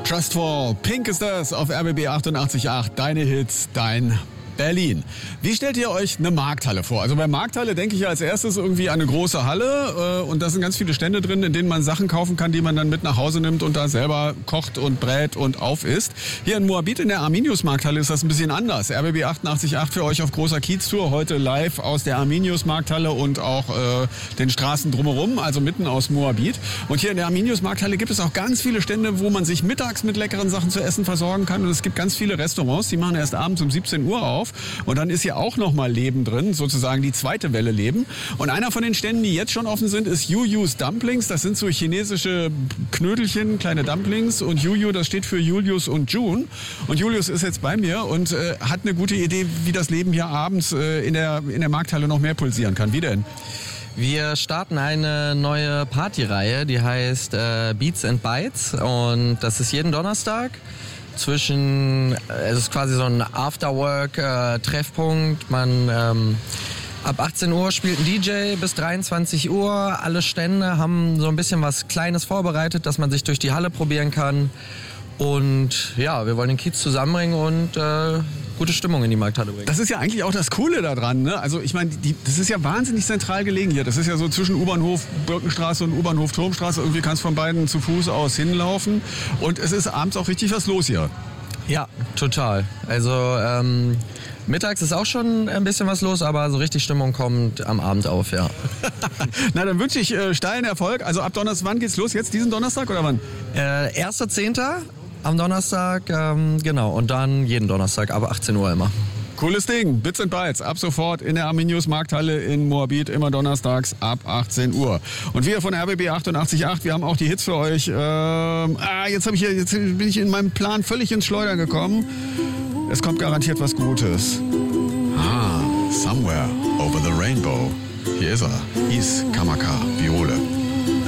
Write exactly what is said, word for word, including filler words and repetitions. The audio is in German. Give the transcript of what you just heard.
Trustful, Pink ist das auf R B B achtundachtzig Komma acht. Deine Hits, dein Berlin. Wie stellt ihr euch eine Markthalle vor? Also bei Markthalle denke ich ja als erstes irgendwie an eine große Halle äh, und da sind ganz viele Stände drin, in denen man Sachen kaufen kann, die man dann mit nach Hause nimmt und da selber kocht und brät und aufisst. Hier in Moabit in der Arminius Markthalle ist das ein bisschen anders. R B B achtundachtzig Komma acht für euch auf großer Kieztour, heute live aus der Arminius Markthalle und auch äh, den Straßen drumherum, also mitten aus Moabit. Und hier in der Arminius Markthalle gibt es auch ganz viele Stände, wo man sich mittags mit leckeren Sachen zu essen versorgen kann und es gibt ganz viele Restaurants, die machen erst abends um siebzehn Uhr auf. Und dann ist hier auch noch mal Leben drin, sozusagen die zweite Welle Leben. Und einer von den Ständen, die jetzt schon offen sind, ist Yuyu's Dumplings. Das sind so chinesische Knödelchen, kleine Dumplings. Und Yuyu, das steht für Julius und June. Und Julius ist jetzt bei mir und äh, hat eine gute Idee, wie das Leben hier abends äh, in der, in der Markthalle noch mehr pulsieren kann. Wie denn? Wir starten eine neue Partyreihe, die heißt äh, Beats and Bites. Und das ist jeden Donnerstag. Zwischen, es ist quasi so ein Afterwork-Treffpunkt. Man ähm, ab achtzehn Uhr spielt ein D J bis dreiundzwanzig Uhr. Alle Stände haben so ein bisschen was Kleines vorbereitet, dass man sich durch die Halle probieren kann. Und ja, wir wollen den Kiez zusammenbringen und äh, gute Stimmung in die Markthalle bringen. Das ist ja eigentlich auch das Coole daran, ne? Also ich meine, die, das ist ja wahnsinnig zentral gelegen hier. Das ist ja so zwischen U-Bahnhof Birkenstraße und U-Bahnhof Turmstraße. Irgendwie kannst du von beiden zu Fuß aus hinlaufen. Und es ist abends auch richtig was los hier. Ja, total. Also ähm, mittags ist auch schon ein bisschen was los, aber so richtig Stimmung kommt am Abend auf, ja. Na, dann wünsche ich äh, steilen Erfolg. Also ab Donnerstag, wann geht's los? Jetzt diesen Donnerstag oder wann? Äh, erster Zehnter am Donnerstag, ähm, genau. Und dann jeden Donnerstag ab achtzehn Uhr immer. Cooles Ding. Bits and Bytes. Ab sofort in der Arminius Markthalle in Moabit. Immer donnerstags ab achtzehn Uhr. Und wir von R B B achtundachtzig Komma acht, wir haben auch die Hits für euch. Ähm, ah, jetzt, hab ich hier, jetzt bin ich in meinem Plan völlig ins Schleudern gekommen. Es kommt garantiert was Gutes. Ah, Somewhere Over the Rainbow. Hier ist er. Is Kamaka Viole.